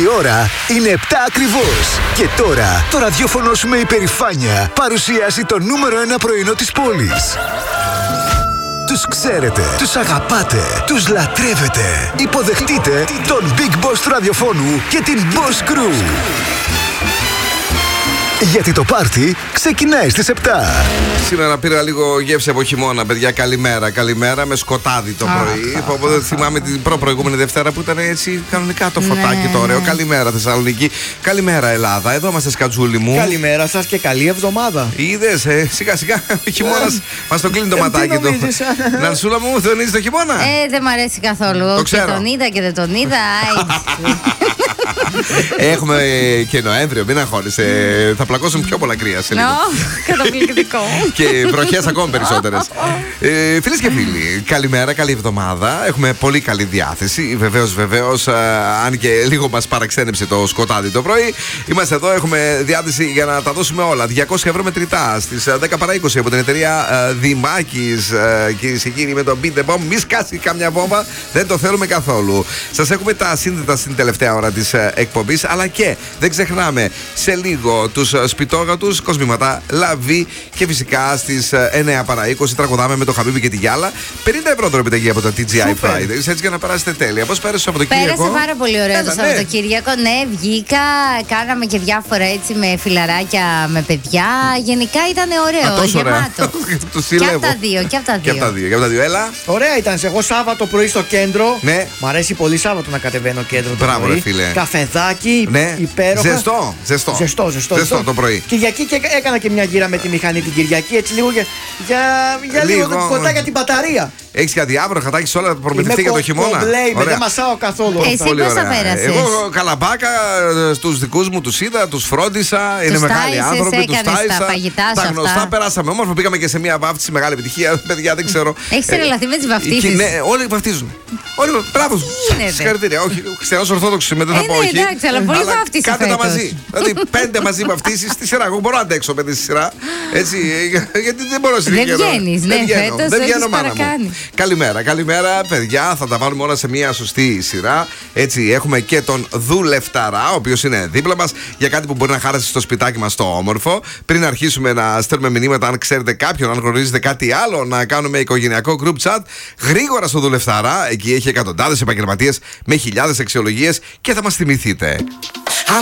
ώρα είναι 7 ακριβώς. Και τώρα το ραδιόφωνο σου με υπερηφάνεια παρουσιάζει το νούμερο 1 πρωινό της πόλης. Τους ξέρετε, τους αγαπάτε, τους λατρεύετε. Υποδεχτείτε τον Big Boss του ραδιοφώνου και την Boss Crew. Γιατί το πάρτι ξεκινάει στις 7. Σήμερα πήρα λίγο γεύση από χειμώνα, παιδιά. Καλημέρα, καλημέρα με σκοτάδι το πρωί. Οπότε θυμάμαι την προηγούμενη Δευτέρα που ήταν έτσι κανονικά το φωτάκι το ωραίο. Καλημέρα Θεσσαλονίκη, καλημέρα Ελλάδα. Εδώ είμαστε, σκατζούλη μου. Καλημέρα σας και καλή εβδομάδα. Είδες, σιγά σιγά ο χειμώνας μας το κλείνει το ματάκι του. Νανσούλα μου, θονίζει το χειμώνα. Δεν μ' αρέσει καθόλου. Το ξέρω. Και τον είδα και δεν τον είδα. Έχουμε και Νοέμβριο, μην αγχώνεσαι. Θα πλακώσουν πιο πολλά κρύα σε λίγο. Καταπληκτικό. Και βροχές ακόμη περισσότερες. Φίλες και φίλοι, καλημέρα, καλή εβδομάδα. Έχουμε πολύ καλή διάθεση. Βεβαίως, αν και λίγο μας παραξένεψε το σκοτάδι το πρωί, είμαστε εδώ, έχουμε διάθεση για να τα δώσουμε όλα. 200 ευρώ μετρητά στις 10 παρά 20 από την εταιρεία Δημάκης. Κυρίες και κύριοι, με το Beat the Bomb. Μη σκάσει καμιά βόμβα, δεν το θέλουμε καθόλου. Σας έχουμε τα σύνδετα στην τελευταία ώρα της εκπομπής, αλλά και δεν ξεχνάμε σε λίγο τους σπιτόγατους, κοσμήματα, λαβή και φυσικά στις 9 παρά 20 τραγουδάμε με το Χαμπίμπι και τη Γιάλα. 50 ευρώ τώρα επιταγή από το TGI Fridays, έτσι για να περάσετε τέλεια. Πώς πέρασε το Σαββατοκύριακο? Πέρασε πάρα πολύ ωραίο το Σαββατοκύριακο. Ναι, βγήκα, κάναμε και διάφορα έτσι με φιλαράκια, με παιδιά. Γενικά ήταν ωραίο, γεμάτο. Και από τα δύο, και από τα δύο. Έλα. Ωραία ήταν. Εγώ Σάββατο πρωί στο κέντρο. Ναι. Μ' αρέσει πολύ Σάββατο να κατεβαίνω κέντρο το Μπράβο, πρωί. ρε φίλε. Καφεδάκι, Ναι. υπέροχα. Ζεστό το πρωί. Κυριακή και έκανα και μια γύρα με τη μηχανή την Κυριακή. Έτσι λίγο για λίγο κοντά για την μπαταρία. Έχεις κάτι αύριο, χατάκεις όλα προμηθευτεί για το χειμώνα? Δεν μασάω καθόλου. Εσύ πώς θα πέρασες? Εγώ καλαμπάκα, στους δικούς μου τους είδα, τους φρόντισα. Είναι μεγάλοι άνθρωποι, τους τάισα. Τα γνωστά περάσαμε όμορφα. Πήγαμε και σε μια βάφτιση, μεγάλη επιτυχία. Παιδιά, δεν ξέρω. Έχεις τρελαθεί με τις βαφτίσεις? Ναι, όλοι βαφτίζουν. Όλοι, μπράβο. Συγχαρητήρια. Όχι, χριστιανός Ορθόδοξος είμαι, δεν θα πω όχι. Εντάξει, αλλά πολύ βάφτιση. Κάντε τα μαζί. Δηλαδή 5 μαζί βαφτίσεις στη σειρά. Εγώ μπορώ να αντέξω με τη σειρά. Έτσι, γιατί δεν μπορώ να συνεχίσω. Δεν βγαίνεις, ναι, φέτος δεν βγαίνω, έχεις μάνα μου. παρακάνει. Καλημέρα, παιδιά. Θα τα βάλουμε όλα σε μια σωστή σειρά. Έτσι, έχουμε και τον Δουλευταρά, ο οποίος είναι δίπλα μας για κάτι που μπορεί να χάρασε στο σπιτάκι μας το όμορφο. Πριν αρχίσουμε να στέλνουμε μηνύματα, αν ξέρετε κάποιον, αν γνωρίζετε κάτι άλλο, να κάνουμε οικογενειακό group chat, γρήγορα στο Δουλευταρά. Εκεί έχει εκατοντάδες επαγγελματίες με χιλιάδες αξιολογίες και θα μας θυμηθείτε.